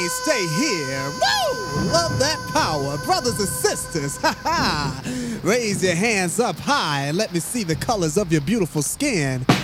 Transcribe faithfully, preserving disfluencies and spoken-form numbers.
Hey, stay here. Woo! Love that power. Brothers and sisters, ha ha. Raise your hands up high and let me see the colors of your beautiful skin.